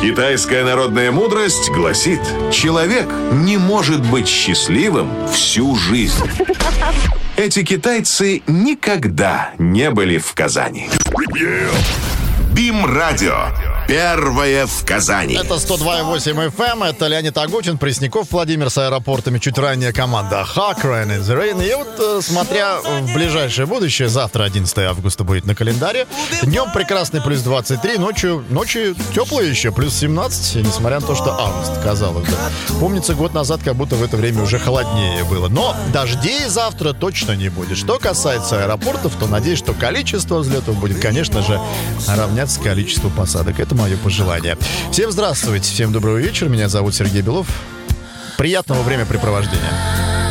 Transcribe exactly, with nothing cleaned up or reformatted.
Китайская народная мудрость гласит: человек не может быть счастливым всю жизнь. Эти китайцы никогда не были в Казани. БИМ-радио. Первое в Казани. Это сто два и восемь эф эм, это Леонид Агутин, Пресняков Владимир с аэропортами, чуть ранее команда Hawk, Rain in the Rain. И вот, э, смотря в ближайшее будущее, завтра, одиннадцатое августа, будет на календаре. Днем прекрасный плюс двадцать три, ночью, ночи теплые еще, плюс семнадцать, несмотря на то, что август, казалось бы. Помнится, год назад как будто в это время уже холоднее было. Но дождей завтра точно не будет. Что касается аэропортов, то надеюсь, что количество взлетов будет, конечно же, равняться количеству посадок. Это мое пожелание. Всем здравствуйте, всем доброго вечера. Меня зовут Сергей Белов. Приятного времяпрепровождения.